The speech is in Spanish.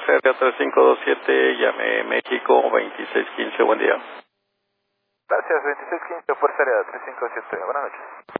Fuerza Aérea 3527, llame México 2615, buen día. Gracias, 2615, Fuerza Aérea 3527, buenas noches.